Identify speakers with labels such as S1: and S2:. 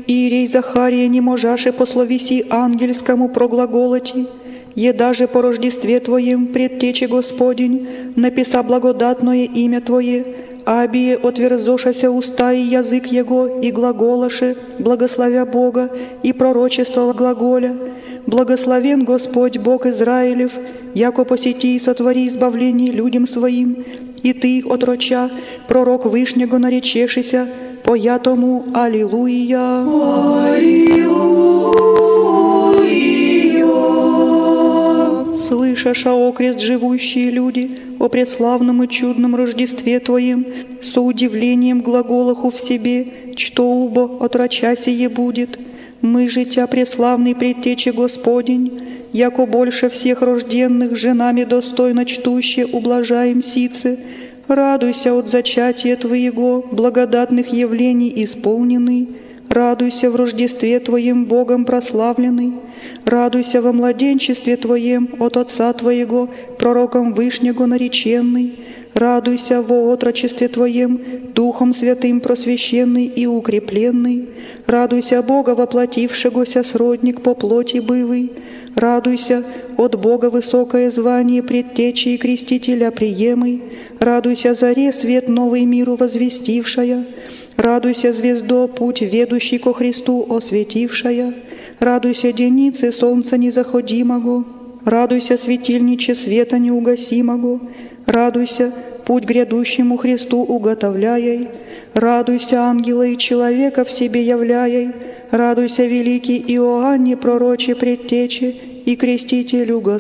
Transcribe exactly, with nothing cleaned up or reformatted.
S1: Иерей Захария не можаше по словеси ангельскому проглаголоти, е даже по рождестве Твоем предтече Господень, написа благодатное имя Твое, абие отверзошася уста и язык Его, и глаголаше, благословя Бога, и пророчествовал глаголя. Благословен Господь Бог Израилев, яко посети и сотвори избавление людям Своим, и Ты, отроча, пророк Вышнего наречешися, поя тому Аллилуйя. Слышаша окрест живущие люди о преславном и чудном Рождестве Твоем, со удивлением глаголаху в себе, что убо отроча сие будет. Мы же Тя, преславный предтече Господень, яко больше всех рожденных женами достойно чтуще ублажаем сице, радуйся от зачатия Твоего, благодатных явлений исполненный, радуйся в Рождестве Твоем Богом прославленный, радуйся во младенчестве Твоем от Отца Твоего, пророком Вышнего нареченный, радуйся во отрочестве Твоем, Духом Святым просвященный и укрепленный, радуйся Бога воплотившегося сродник по плоти бывый, радуйся от Бога высокое звание предтечи и крестителя приемый, радуйся заре свет новый миру возвестившая, радуйся звездо путь ведущий ко Христу осветившая, радуйся денице солнца незаходимого, радуйся светильниче света неугасимого, радуйся путь грядущему Христу уготовляй, радуйся ангела и человека в себе являй, радуйся великий Иоанне пророче предтече и крестителю Господь.